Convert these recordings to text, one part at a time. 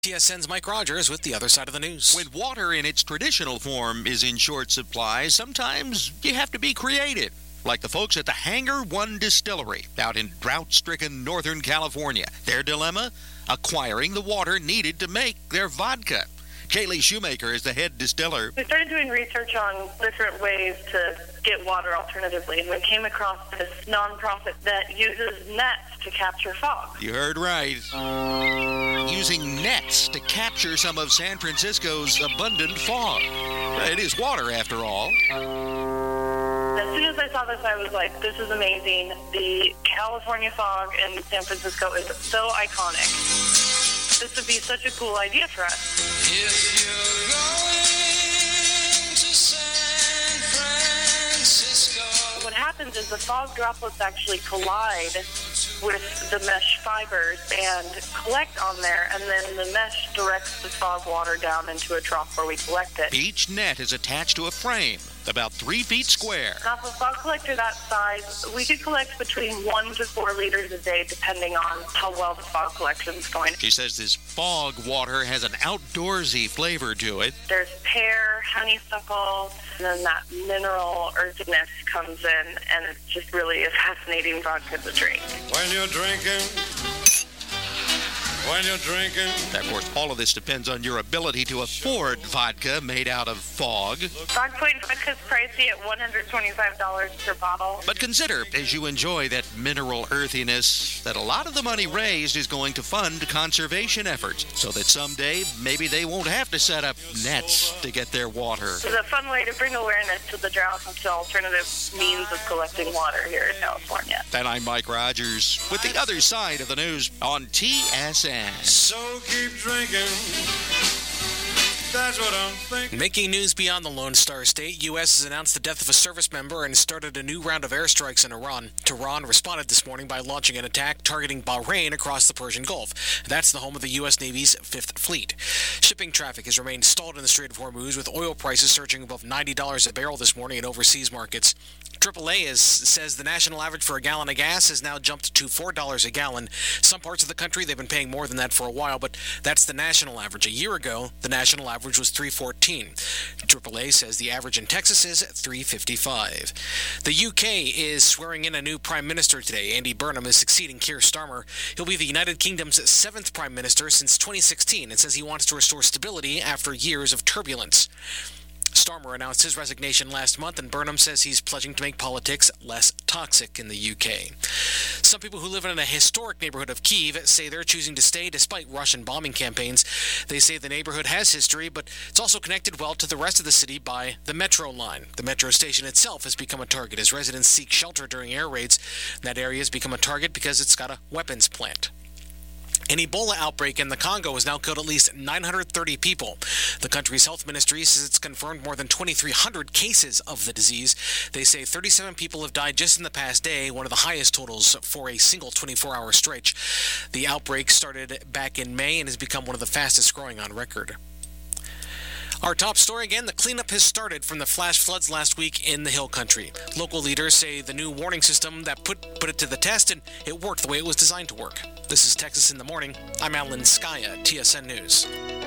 TSN's Mike Rogers with the other side of the news. When water in its traditional form is in short supply, sometimes you have to be creative. Like the folks at the Hangar One Distillery out in drought-stricken Northern California. Their dilemma? Acquiring the water needed to make their vodka. Kaylee Shoemaker is the head distiller. We started doing research on different ways to get water alternatively, and we came across this nonprofit that uses nets to capture fog. You heard right. Using nets to capture some of San Francisco's abundant fog. It is water, after all. As soon as I saw this, I was like, this is amazing. The California fog in San Francisco is so iconic. This would be such a cool idea for us. If you're going to San Francisco. What happens is the fog droplets actually collide with the mesh fibers and collect on there, and then the mesh directs the fog water down into a trough where we collect it. Each net is attached to a frame, about 3 feet square. Now, for a fog collector that size, we could collect between 1 to 4 liters a day, depending on how well the fog collection is going. She says this fog water has an outdoorsy flavor to it. There's pear, honeysuckle, and then that mineral earthiness comes in, and it's just really a fascinating vodka to drink. When you're drinking. Of course, all of this depends on your ability to afford vodka made out of fog. Frog Point vodka is pricey at $125 per bottle. But consider, as you enjoy that mineral earthiness, that a lot of the money raised is going to fund conservation efforts, so that someday maybe they won't have to set up nets to get their water. It's a fun way to bring awareness to the drought and to alternative means of collecting water here in California. And I'm Mike Rogers with the other side of the news on TSN. So keep drinking. That's what I'm thinking. Making news beyond the Lone Star State, U.S. has announced the death of a service member and started a new round of airstrikes in Iran. Tehran responded this morning by launching an attack targeting Bahrain across the Persian Gulf. That's the home of the U.S. Navy's 5th Fleet. Shipping traffic has remained stalled in the Strait of Hormuz, with oil prices surging above $90 a barrel this morning in overseas markets. AAA says the national average for a gallon of gas has now jumped to $4 a gallon. Some parts of the country, they've been paying more than that for a while, but that's the national average. A year ago, the national average was $3.14. AAA says the average in Texas is $3.55. The UK is swearing in a new prime minister today. Andy Burnham is succeeding Keir Starmer. He'll be the United Kingdom's 7th prime minister since 2016 and says he wants to restore stability after years of turbulence. Starmer announced his resignation last month, and Burnham says he's pledging to make politics less toxic in the UK. Some people who live in a historic neighborhood of Kyiv say they're choosing to stay despite Russian bombing campaigns. They say the neighborhood has history, but it's also connected well to the rest of the city by the metro line. The metro station itself has become a target as residents seek shelter during air raids. That area has become a target because it's got a weapons plant. An Ebola outbreak in the Congo has now killed at least 930 people. The country's health ministry says it's confirmed more than 2,300 cases of the disease. They say 37 people have died just in the past day, one of the highest totals for a single 24-hour stretch. The outbreak started back in May and has become one of the fastest growing on record. Our top story again, the cleanup has started from the flash floods last week in the Hill Country. Local leaders say the new warning system that put it to the test, and it worked the way it was designed to work. This is Texas in the Morning. I'm Alan Skaya, TSN News.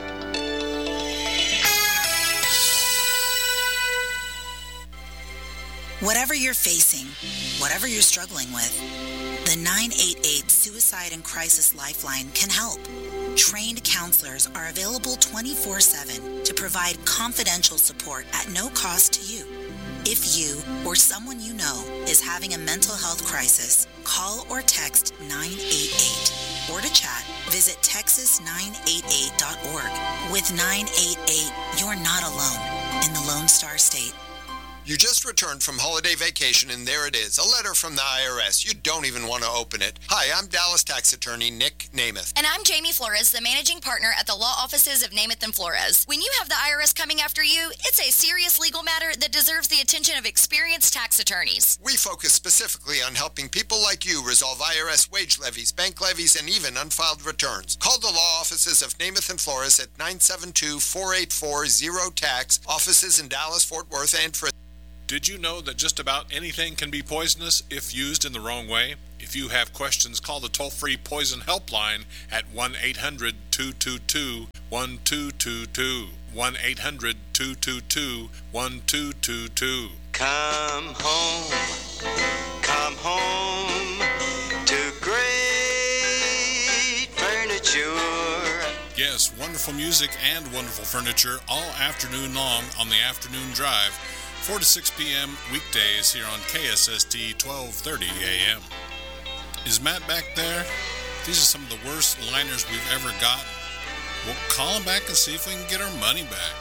Whatever you're facing, whatever you're struggling with, the 988 Suicide and Crisis Lifeline can help. Trained counselors are available 24/7 to provide confidential support at no cost to you. If you or someone you know is having a mental health crisis, call or text 988. Or to chat, visit texas988.org. With 988, you're not alone in the Lone Star State. You just returned from holiday vacation, and there it is, a letter from the IRS. You don't even want to open it. Hi, I'm Dallas tax attorney Nick Namath. And I'm Jamie Flores, the managing partner at the law offices of Namath and Flores. When you have the IRS coming after you, it's a serious legal matter that deserves the attention of experienced tax attorneys. We focus specifically on helping people like you resolve IRS wage levies, bank levies, and even unfiled returns. Call the law offices of Namath and Flores at 972-484-0-TAX, offices in Dallas, Fort Worth, and Frisco. Did you know that just about anything can be poisonous if used in the wrong way? If you have questions, call the toll-free poison helpline at 1-800-222-1222. 1-800-222-1222. Come home to great furniture. Yes, wonderful music and wonderful furniture all afternoon long on the Afternoon Drive, 4 to 6 p.m. weekdays here on KSST 1230 a.m. Is Matt back there? These are some of the worst liners we've ever gotten. We'll call him back and see if we can get our money back.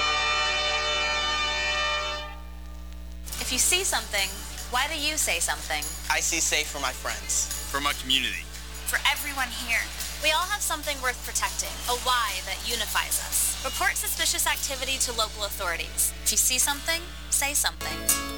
If you see something, why do you say something? I see safe for my friends. For my community. For everyone here. We all have something worth protecting, a why that unifies us. Report suspicious activity to local authorities. If you see something, say something.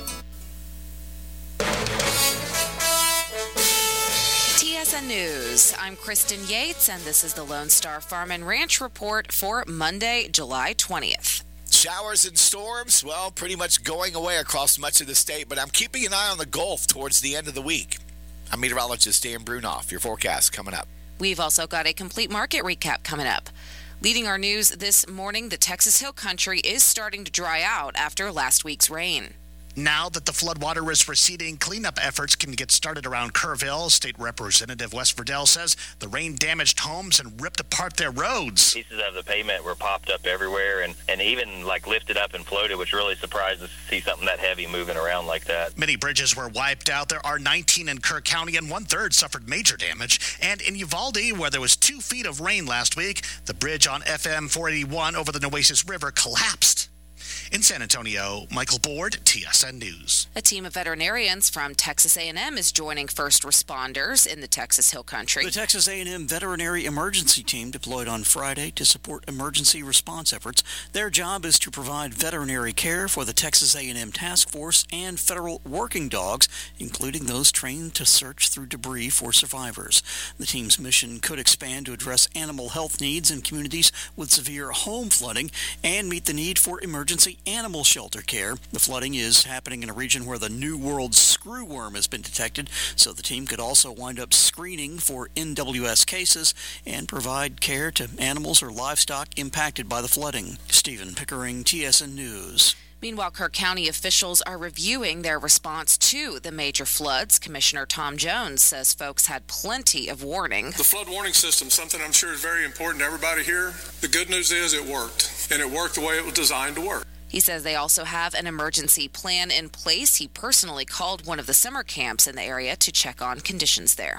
TSN News. I'm Kristen Yates, and this is the Lone Star Farm and Ranch Report for Monday, July 20th. Showers and storms, well, pretty much going away across much of the state, but I'm keeping an eye on the Gulf towards the end of the week. I'm meteorologist Dan Brunoff. Your forecast coming up. We've also got a complete market recap coming up. Leading our news this morning, the Texas Hill Country is starting to dry out after last week's rain. Now that the floodwater is receding, cleanup efforts can get started around Kerrville. State Representative Wes Verdell says the rain damaged homes and ripped apart their roads. Pieces of the pavement were popped up everywhere and even like lifted up and floated, which really surprised us to see something that heavy moving around like that. Many bridges were wiped out. There are 19 in Kerr County, and 1/3 suffered major damage. And in Uvalde, where there was 2 feet of rain last week, the bridge on FM 481 over the Nueces River collapsed. In San Antonio, Michael Board, TSN News. A team of veterinarians from Texas A&M is joining first responders in the Texas Hill Country. The Texas A&M Veterinary Emergency Team deployed on Friday to support emergency response efforts. Their job is to provide veterinary care for the Texas A&M Task Force and federal working dogs, including those trained to search through debris for survivors. The team's mission could expand to address animal health needs in communities with severe home flooding and meet the need for emergency animal shelter care. The flooding is happening in a region where the New World screwworm has been detected, so the team could also wind up screening for NWS cases and provide care to animals or livestock impacted by the flooding. Stephen Pickering, TSN News. Meanwhile, Kerr County officials are reviewing their response to the major floods. Commissioner Tom Jones says folks had plenty of warning. The flood warning system, something I'm sure is very important to everybody here. The good news is it worked, and it worked the way it was designed to work. He says they also have an emergency plan in place. He personally called one of the summer camps in the area to check on conditions there.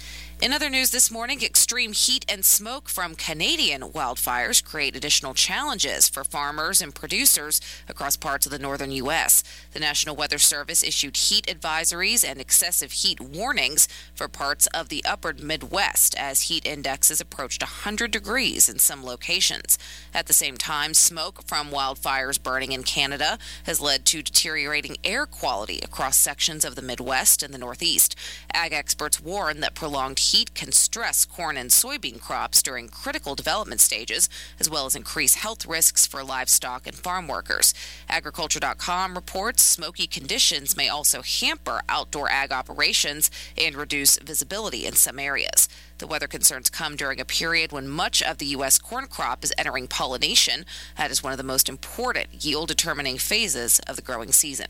In other news this morning, extreme heat and smoke from Canadian wildfires create additional challenges for farmers and producers across parts of the northern U.S. The National Weather Service issued heat advisories and excessive heat warnings for parts of the upper Midwest as heat indexes approached 100 degrees in some locations. At the same time, smoke from wildfires burning in Canada has led to deteriorating air quality across sections of the Midwest and the Northeast. Ag experts warn that prolonged heat can stress corn and soybean crops during critical development stages, as well as increase health risks for livestock and farm workers. Agriculture.com reports smoky conditions may also hamper outdoor ag operations and reduce visibility in some areas. The weather concerns come during a period when much of the U.S. corn crop is entering pollination. That is one of the most important yield-determining phases of the growing season.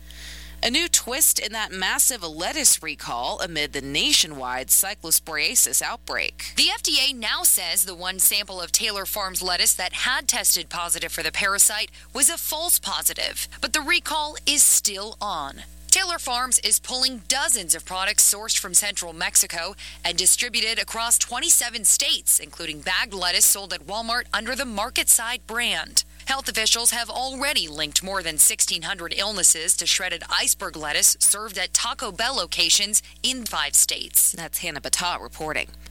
A new twist in that massive lettuce recall amid the nationwide cyclosporiasis outbreak. The FDA now says the one sample of Taylor Farms lettuce that had tested positive for the parasite was a false positive, but the recall is still on. Taylor Farms is pulling dozens of products sourced from central Mexico and distributed across 27 states, including bagged lettuce sold at Walmart under the Market Side brand. Health officials have already linked more than 1,600 illnesses to shredded iceberg lettuce served at Taco Bell locations in 5 states. That's Hannah Batat reporting.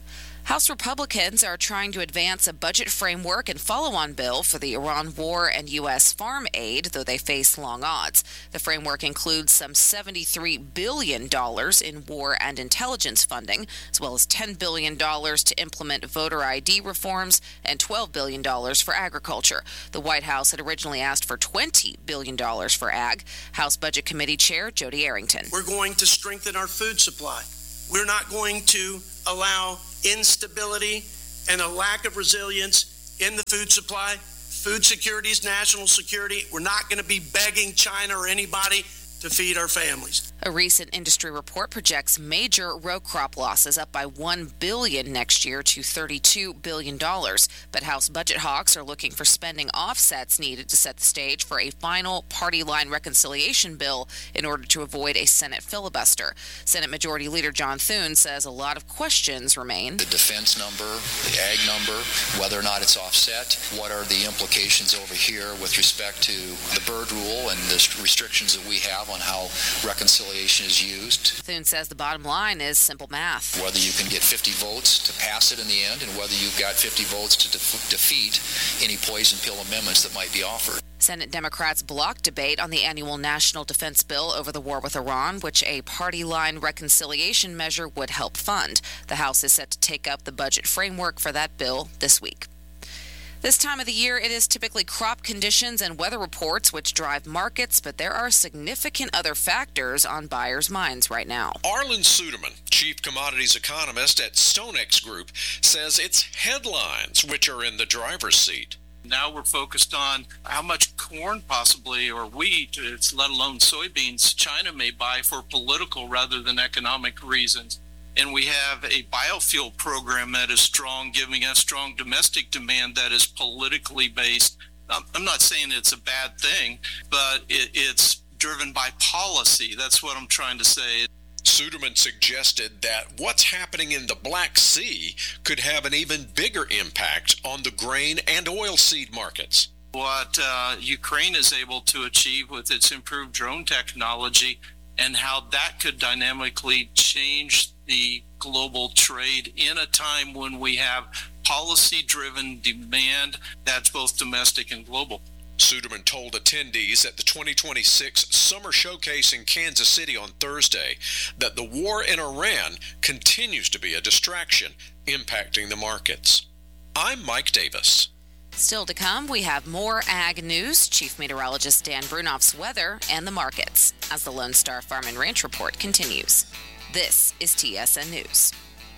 House Republicans are trying to advance a budget framework and follow-on bill for the Iran war and U.S. farm aid, though they face long odds. The framework includes some $73 billion in war and intelligence funding, as well as $10 billion to implement voter ID reforms and $12 billion for agriculture. The White House had originally asked for $20 billion for ag. House Budget Committee Chair Jody Arrington. We're going to strengthen our food supply. We're not going to allow instability and a lack of resilience in the food supply. Food security is national security. We're not going to be begging China or anybody to feed our families. A recent industry report projects major row crop losses up by $1 billion next year to $32 billion. But House budget hawks are looking for spending offsets needed to set the stage for a final party line reconciliation bill in order to avoid a Senate filibuster. Senate Majority Leader John Thune says a lot of questions remain. The defense number, the ag number, whether or not it's offset, what are the implications over here with respect to the bird rule and the restrictions that we have on how reconciliation is used. Thune says the bottom line is simple math. Whether you can get 50 votes to pass it in the end and whether you've got 50 votes to defeat any poison pill amendments that might be offered. Senate Democrats blocked debate on the annual national defense bill over the war with Iran, which a party line reconciliation measure would help fund. The House is set to take up the budget framework for that bill this week. This time of the year, it is typically crop conditions and weather reports which drive markets, but there are significant other factors on buyers' minds right now. Arlen Suderman, chief commodities economist at StoneX Group, says it's headlines which are in the driver's seat. Now we're focused on how much corn possibly or wheat, let alone soybeans, China may buy for political rather than economic reasons. And we have a biofuel program that is strong, giving us strong domestic demand that is politically based. I'm not saying it's a bad thing, but it's driven by policy. That's what I'm trying to say. Suderman suggested that what's happening in the Black Sea could have an even bigger impact on the grain and oilseed markets. What Ukraine is able to achieve with its improved drone technology and how that could dynamically change the global trade in a time when we have policy-driven demand that's both domestic and global. Suderman told attendees at the 2026 Summer Showcase in Kansas City on Thursday that the war in Iran continues to be a distraction impacting the markets. I'm Mike Davis. Still to come, we have more ag news, Chief Meteorologist Dan Brunoff's weather, and the markets as the Lone Star Farm and Ranch Report continues. This is TSN News.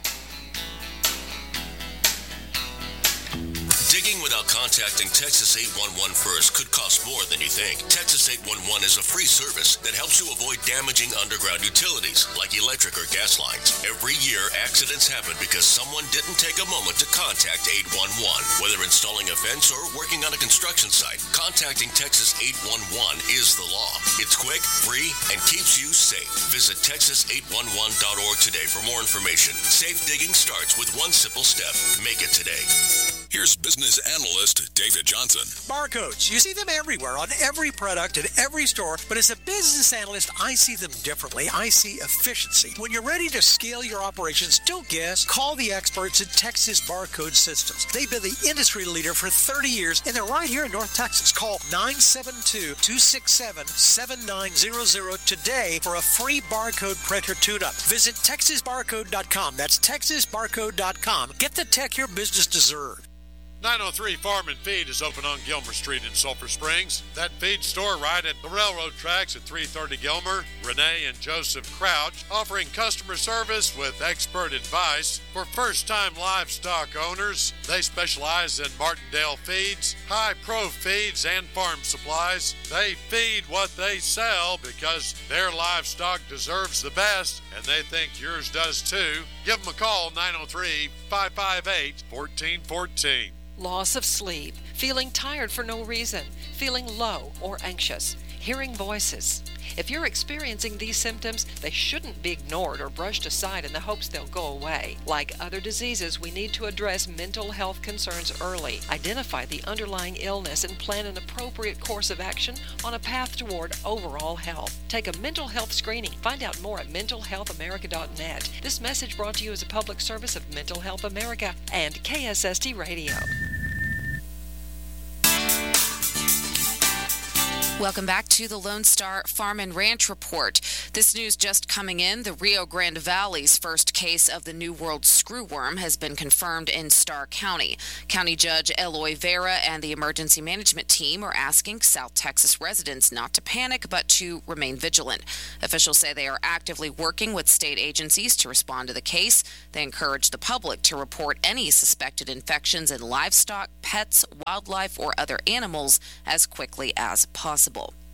Digging without contacting Texas 811 first could cost more than you think. Texas 811 is a free service that helps you avoid damaging underground utilities like electric or gas lines. Every year, accidents happen because someone didn't take a moment to contact 811. Whether installing a fence or working on a construction site, contacting Texas 811 is the law. It's quick, free, and keeps you safe. Visit texas811.org today for more information. Safe digging starts with one simple step. Make it today. Here's business analyst David Johnson. Barcodes. You see them everywhere on every product at every store, but as a business analyst, I see them differently. I see efficiency. When you're ready to scale your operations, don't guess. Call the experts at Texas Barcode Systems. They've been the industry leader for 30 years, and they're right here in North Texas. Call 972-267-7900 today for a free barcode printer tune-up. Visit TexasBarcode.com. That's TexasBarcode.com. Get the tech your business deserves. 903 Farm and Feed is open on Gilmer Street in Sulphur Springs. That feed store right at the railroad tracks at 330 Gilmer. Renee and Joseph Crouch offering customer service with expert advice for first-time livestock owners. They specialize in Martindale feeds, high-pro feeds, and farm supplies. They feed what they sell because their livestock deserves the best, and they think yours does too. Give them a call, 903-558-1414. Loss of sleep, feeling tired for no reason, feeling low or anxious. hearing voices. If you're experiencing these symptoms, they shouldn't be ignored or brushed aside in the hopes they'll go away. Like other diseases, we need to address mental health concerns early, identify the underlying illness, and plan an appropriate course of action on a path toward overall health. Take a mental health screening. Find out more at mentalhealthamerica.net. This message brought to you as a public service of Mental Health America and KSST Radio. Welcome back to the Lone Star Farm and Ranch Report. This news just coming in, the Rio Grande Valley's first case of the New World screwworm has been confirmed in Starr County. County Judge Eloy Vera and the emergency management team are asking South Texas residents not to panic but to remain vigilant. Officials say they are actively working with state agencies to respond to the case. They encourage the public to report any suspected infections in livestock, pets, wildlife, or other animals as quickly as possible.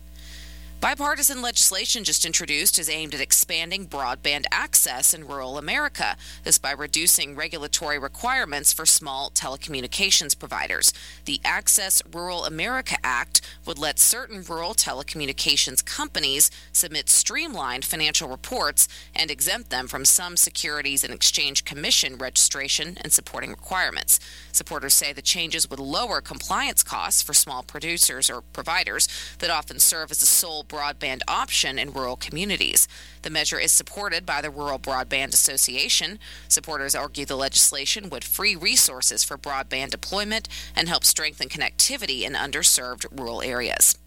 Bipartisan legislation just introduced is aimed at expanding broadband access in rural America. This by reducing regulatory requirements for small telecommunications providers. The Access Rural America Act would let certain rural telecommunications companies submit streamlined financial reports and exempt them from some Securities and Exchange Commission registration and supporting requirements. Supporters say the changes would lower compliance costs for small producers or providers that often serve as the sole broadband option in rural communities. The measure is supported by the Rural Broadband Association. Supporters argue the legislation would free resources for broadband deployment and help strengthen connectivity in underserved rural areas.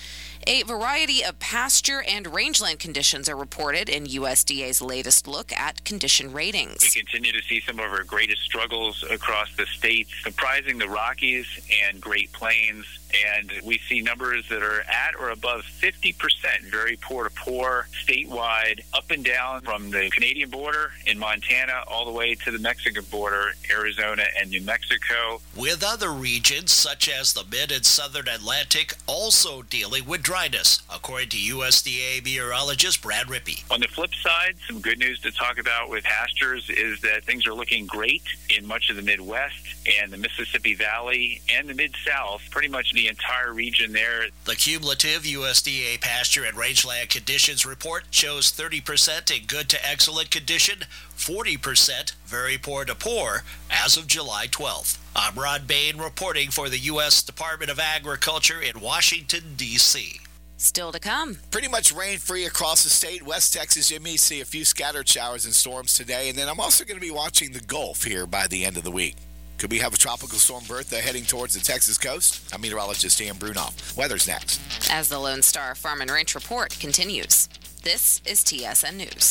A variety of pasture and rangeland conditions are reported in USDA's latest look at condition ratings. We continue to see some of our greatest struggles across the states, comprising the Rockies and Great Plains. And we see numbers that are at or above 50%, very poor to poor, statewide, up and down from the Canadian border in Montana all the way to the Mexican border, Arizona and New Mexico. With other regions, such as the mid and southern Atlantic, also dealing with dryness, according to USDA meteorologist Brad Rippey. On the flip side, some good news to talk about with pastures is that things are looking great in much of the Midwest and the Mississippi Valley and the Mid-South, pretty much the entire region there. The cumulative USDA pasture and rangeland conditions report shows 30% in good to excellent condition, 40% very poor to poor as of July 12th. I'm Rod Bain reporting for the U.S. Department of Agriculture in Washington, D.C. Still to come. Pretty much rain-free across the state. West Texas, you may see a few scattered showers and storms today. And then I'm also going to be watching the Gulf here by the end of the week. Could we have a tropical storm Bertha heading towards the Texas coast? I'm meteorologist Dan Brunoff. Weather's next. As the Lone Star Farm and Ranch Report continues, this is TSN News.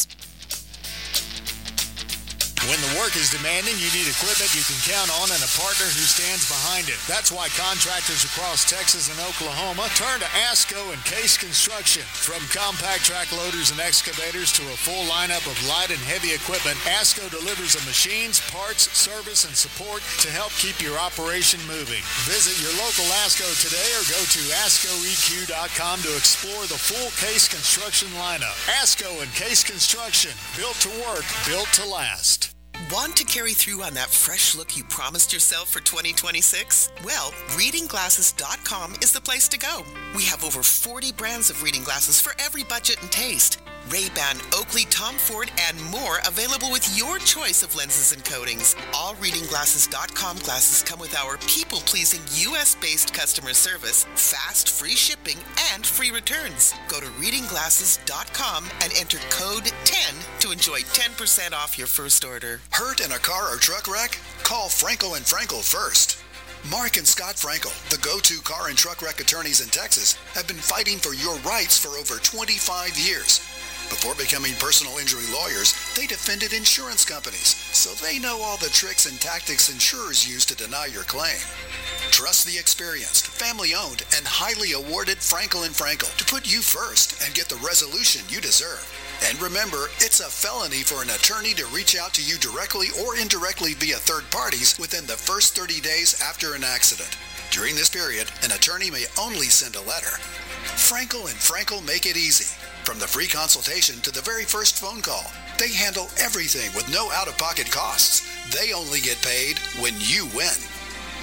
When the work is demanding, you need equipment you can count on and a partner who stands behind it. That's why contractors across Texas and Oklahoma turn to ASCO and Case Construction. From compact track loaders and excavators to a full lineup of light and heavy equipment, ASCO delivers the machines, parts, service, and support to help keep your operation moving. Visit your local ASCO today or go to ASCOEQ.com to explore the full Case Construction lineup. ASCO and Case Construction, built to work, built to last. Want to carry through on that fresh look you promised yourself for 2026? Well, readingglasses.com is the place to go. We have over 40 brands of reading glasses for every budget and taste. Ray-Ban, Oakley, Tom Ford, and more available with your choice of lenses and coatings. All readingglasses.com glasses come with our people-pleasing U.S.-based customer service, fast, free shipping, and free returns. Go to readingglasses.com and enter code 10 to enjoy 10% off your first order. Hurt in a car or truck wreck? Call Frankel & Frankel first. Mark and Scott Frankel, the go-to car and truck wreck attorneys in Texas, have been fighting for your rights for over 25 years. Before becoming personal injury lawyers, they defended insurance companies, so they know all the tricks and tactics insurers use to deny your claim. Trust the experienced, family-owned, and highly awarded Frankel & Frankel to put you first and get the resolution you deserve. And remember, it's a felony for an attorney to reach out to you directly or indirectly via third parties within the first 30 days after an accident. During this period, an attorney may only send a letter. Frankel & Frankel make it easy. From the free consultation to the very first phone call, they handle everything with no out-of-pocket costs. They only get paid when you win.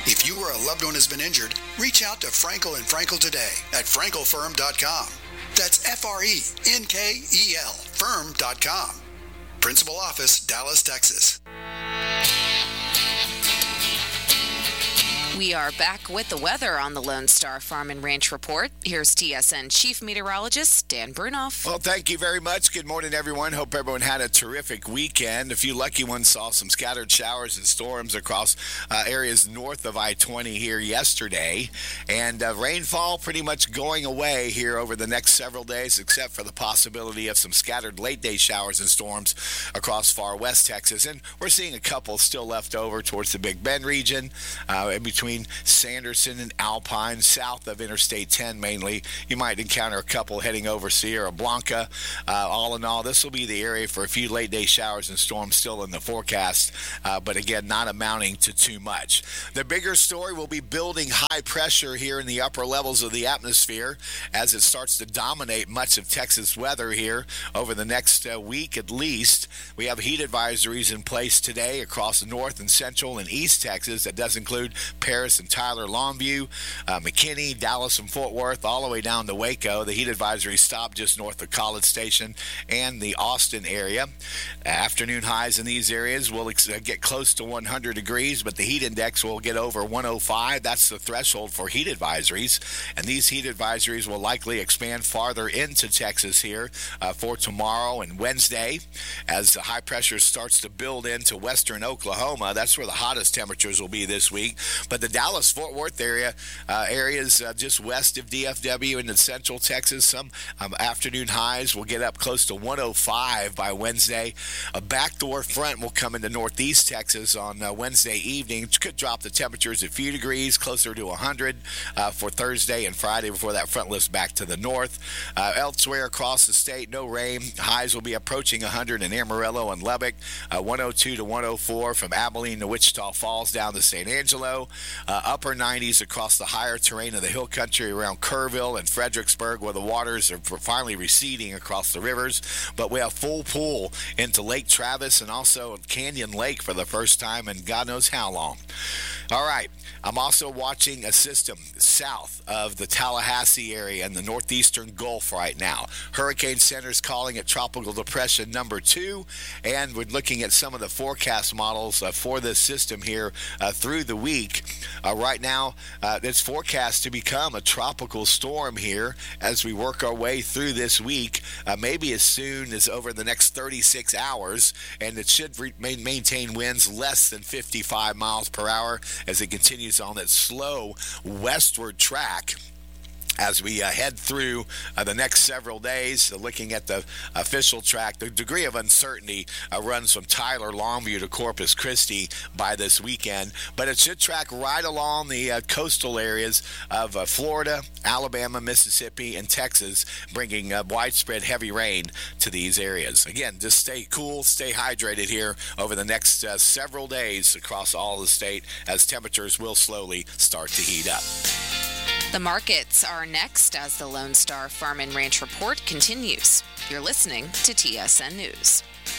If you or a loved one has been injured, reach out to Frankel and Frankel today at frankelfirm.com. That's FRENKEL firm.com. Principal office, Dallas, Texas. We are back with the weather on the Lone Star Farm and Ranch Report. Here's TSN Chief Meteorologist Dan Brunoff. Well, thank you very much. Good morning, everyone. Hope everyone had a terrific weekend. A few lucky ones saw some scattered showers and storms across areas north of I-20 here yesterday. And rainfall pretty much going away here over the next several days, except for the possibility of some scattered late-day showers and storms across far west Texas. And we're seeing a couple still left over towards the Big Bend region, in between Sanderson and Alpine, south of Interstate 10 mainly. You might encounter a couple heading over Sierra Blanca. All in all, this will be the area for a few late-day showers and storms still in the forecast, but again, not amounting to too much. The bigger story will be building high pressure here in the upper levels of the atmosphere as it starts to dominate much of Texas weather here over the next week at least. We have heat advisories in place today across North and Central and East Texas. That does include Paris and Tyler, Longview, McKinney, Dallas, and Fort Worth, all the way down to Waco. The heat advisory stopped just north of College Station and the Austin area. Afternoon highs in these areas will get close to 100 degrees, but the heat index will get over 105. That's the threshold for heat advisories, and these heat advisories will likely expand farther into Texas here for tomorrow and Wednesday as the high pressure starts to build into western Oklahoma. That's where the hottest temperatures will be this week. But the Dallas-Fort Worth area, areas just west of DFW and in central Texas, some afternoon highs will get up close to 105 by Wednesday. A backdoor front will come into northeast Texas on Wednesday evening, which could drop the temperatures a few degrees, closer to 100 for Thursday and Friday before that front lifts back to the north. Elsewhere across the state, no rain. Highs will be approaching 100 in Amarillo and Lubbock, 102 to 104 from Abilene to Wichita Falls down to St. Angelo. Upper 90s across the higher terrain of the hill country around Kerrville and Fredericksburg, where the waters are finally receding across the rivers. But we have full pool into Lake Travis and also Canyon Lake for the first time in God knows how long. All right. I'm also watching a system south of the Tallahassee area and the northeastern Gulf right now. Hurricane Center's calling it Tropical Depression number 2, and we're looking at some of the forecast models for this system here through the week. Right now, it's forecast to become a tropical storm here as we work our way through this week, maybe as soon as over the next 36 hours, and it should maintain winds less than 55 miles per hour as it continues on that slow westward track. As we head through the next several days, looking at the official track, the degree of uncertainty runs from Tyler, Longview to Corpus Christi by this weekend. But it should track right along the coastal areas of Florida, Alabama, Mississippi, and Texas, bringing widespread heavy rain to these areas. Again, just stay cool, stay hydrated here over the next several days across all the state as temperatures will slowly start to heat up. The markets are next as the Lone Star Farm and Ranch Report continues. You're listening to TSN News.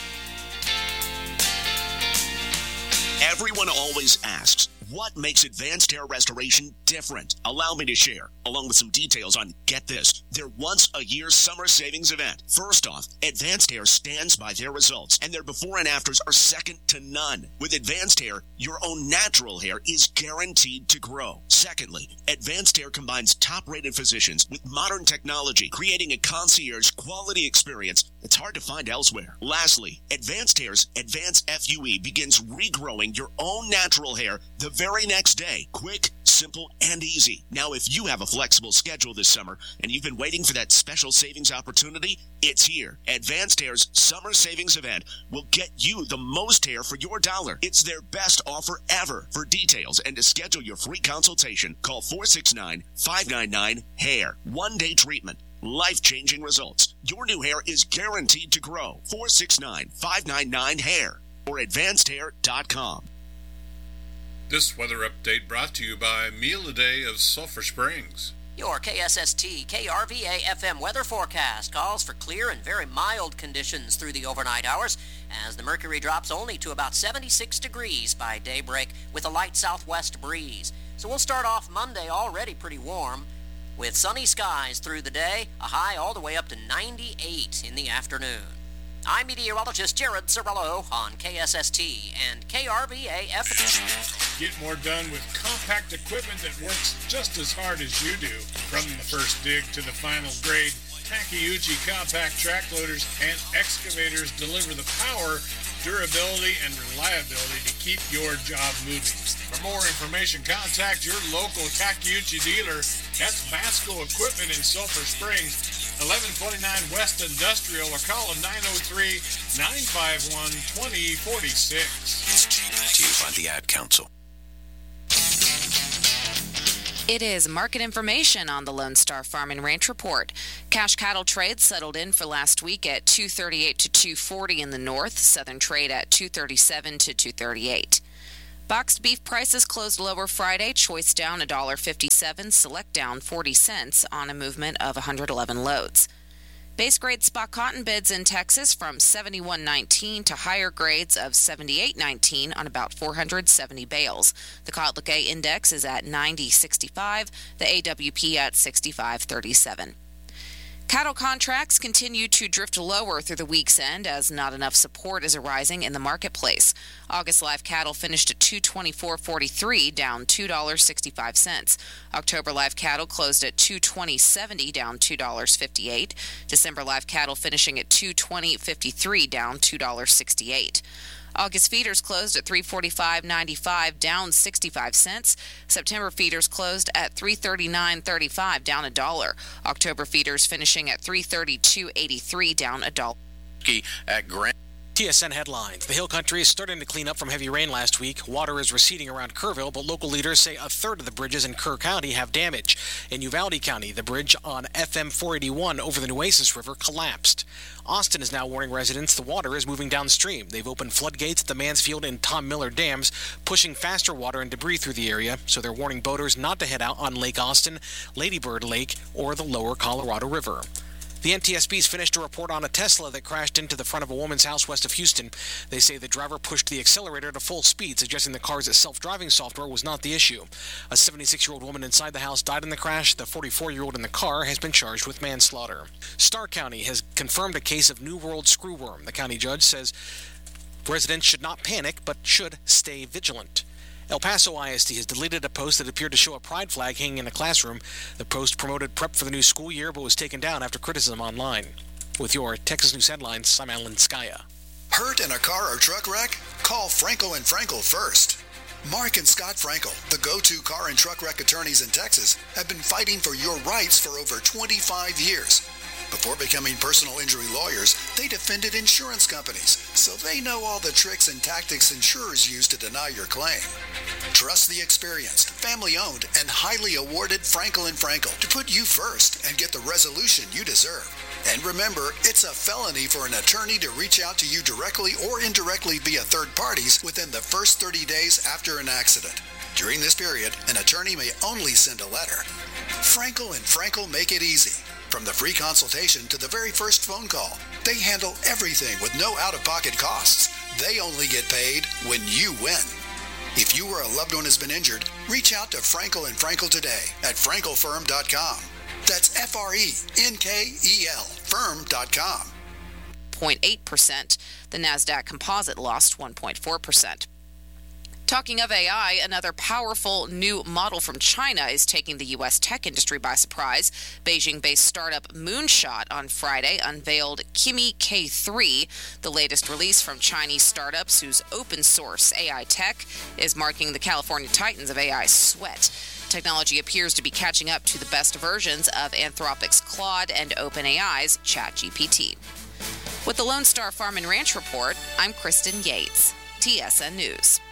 Everyone always asks, what makes Advanced Hair Restoration different? Allow me to share, along with some details on, get this, their once-a-year summer savings event. First off, Advanced Hair stands by their results, and their before and afters are second to none. With Advanced Hair, your own natural hair is guaranteed to grow. Secondly, Advanced Hair combines top-rated physicians with modern technology, creating a concierge quality experience that's hard to find elsewhere. Lastly, Advanced Hair's Advanced FUE begins regrowing your own natural hair the very next day. Quick, simple, and easy. Now, if you have a flexible schedule this summer and you've been waiting for that special savings opportunity, it's here. Advanced Hair's Summer Savings Event will get you the most hair for your dollar. It's their best offer ever. For details and to schedule your free consultation, call 469-599-HAIR. One-day treatment. Life-changing results. Your new hair is guaranteed to grow. 469-599-HAIR or advancedhair.com. This weather update brought to you by Meal a Day of Sulphur Springs. Your KSST KRVA FM weather forecast calls for clear and very mild conditions through the overnight hours as the mercury drops only to about 76 degrees by daybreak with a light southwest breeze. So we'll start off Monday already pretty warm with sunny skies through the day, a high all the way up to 98 in the afternoon. I'm meteorologist Jared Cirillo on KSST and KRVA FM. Get more done with compact equipment that works just as hard as you do. From the first dig to the final grade, Takeuchi compact track loaders and excavators deliver the power, durability, and reliability to keep your job moving. For more information, contact your local Takeuchi dealer. That's Masco Equipment in Sulphur Springs, 1129 West Industrial, or call them 903-951-2046. Brought to you by the Ad Council. It is market information on the Lone Star Farm and Ranch Report. Cash cattle trade settled in for last week at $238 to $240 in the north. Southern trade at $237 to $238. Boxed beef prices closed lower Friday. Choice down $1.57, select down 40 cents on a movement of 111 loads. Base grade spot cotton bids in Texas from $71.19 to higher grades of $78.19 on about 470 bales. The Kotlik index is at 90.65, the AWP at 65.37. Cattle contracts continue to drift lower through the week's end as not enough support is arising in the marketplace. August live cattle finished at $224.43, down $2.65. October live cattle closed at $220.70, down $2.58. December live cattle finishing at $220.53, down $2.68. August feeders closed at $345.95, down 65 cents. September feeders closed at $339.35, down $1. October feeders finishing at $332.83, down $1. At Grand. TSN headlines. The Hill Country is starting to clean up from heavy rain last week. Water is receding around Kerrville, but local leaders say a third of the bridges in Kerr County have damage. In Uvalde County, the bridge on FM 481 over the Nueces River collapsed. Austin is now warning residents the water is moving downstream. They've opened floodgates at the Mansfield and Tom Miller dams, pushing faster water and debris through the area, so they're warning boaters not to head out on Lake Austin, Lady Bird Lake, or the lower Colorado River. The NTSB's finished a report on a Tesla that crashed into the front of a woman's house west of Houston. They say the driver pushed the accelerator to full speed, suggesting the car's self-driving software was not the issue. A 76-year-old woman inside the house died in the crash. The 44-year-old in the car has been charged with manslaughter. Starr County has confirmed a case of New World screwworm. The county judge says residents should not panic, but should stay vigilant. El Paso ISD has deleted a post that appeared to show a pride flag hanging in a classroom. The post promoted prep for the new school year, but was taken down after criticism online. With your Texas News headlines, I'm Alan Skaya. Hurt in a car or truck wreck? Call Frankel & Frankel first. Mark and Scott Frankel, the go-to car and truck wreck attorneys in Texas, have been fighting for your rights for over 25 years. Before becoming personal injury lawyers, they defended insurance companies, so they know all the tricks and tactics insurers use to deny your claim. Trust the experienced, family-owned, and highly awarded Frankel & Frankel to put you first and get the resolution you deserve. And remember, it's a felony for an attorney to reach out to you directly or indirectly via third parties within the first 30 days after an accident. During this period, an attorney may only send a letter. Frankel & Frankel make it easy. From the free consultation to the very first phone call, they handle everything with no out-of-pocket costs. They only get paid when you win. If you or a loved one has been injured, reach out to Frankel & Frankel today at frankelfirm.com. That's FRENKEL firm.com. 0.8%. The NASDAQ Composite lost 1.4%. Talking of AI, another powerful new model from China is taking the U.S. tech industry by surprise. Beijing-based startup Moonshot on Friday unveiled Kimi K3, the latest release from Chinese startups whose open-source AI tech is marking the California titans of AI sweat. Technology appears to be catching up to the best versions of Anthropic's Claude and OpenAI's ChatGPT. With the Lone Star Farm and Ranch Report, I'm Kristen Yates, TSN News.